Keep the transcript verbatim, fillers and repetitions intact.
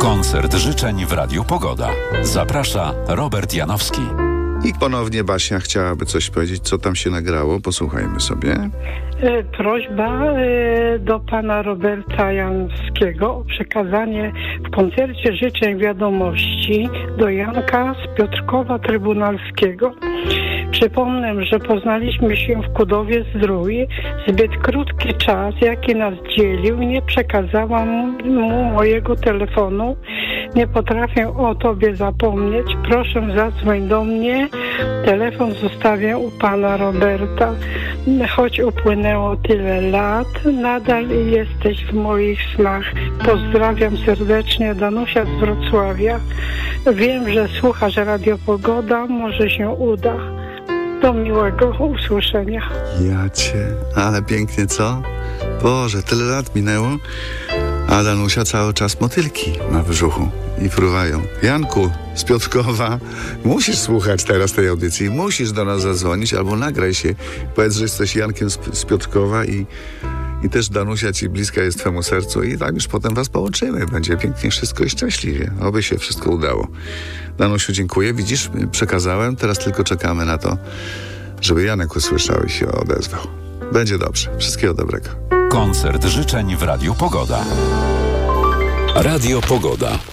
Koncert życzeń w Radiu Pogoda. Zaprasza Robert Janowski. I ponownie Basia chciałaby coś powiedzieć, co tam się nagrało. Posłuchajmy sobie. Prośba do pana Roberta Janowskiego o przekazanie w koncercie życzeń wiadomości do Janka z Piotrkowa Trybunalskiego. Przypomnę, że poznaliśmy się w Kudowie Zdrój. Zbyt krótki czas, jaki nas dzielił, nie przekazałam mu mojego telefonu. Nie potrafię o tobie zapomnieć. Proszę, zadzwoń do mnie. Telefon zostawię u pana Roberta. Choć upłynęło tyle lat, nadal jesteś w moich snach. Pozdrawiam serdecznie, Danusia z Wrocławia. Wiem, że słuchasz Radio Pogoda, może się uda. Do miłego usłyszenia. Ja cię, ale pięknie, co? Boże, tyle lat minęło, a Danusia cały czas motylki ma w brzuchu i fruwają. Janku z Piotrkowa, musisz słuchać teraz tej audycji, musisz do nas zadzwonić albo nagraj się. Powiedz, że jesteś Jankiem z, z Piotrkowa i, i też Danusia ci bliska jest twemu sercu i tak już potem was połączymy. Będzie pięknie wszystko i szczęśliwie. Oby się wszystko udało. Danusiu, dziękuję. Widzisz, przekazałem. Teraz tylko czekamy na to, żeby Janek usłyszał i się odezwał. Będzie dobrze. Wszystkiego dobrego. Koncert życzeń w Radiu Pogoda. Radio Pogoda.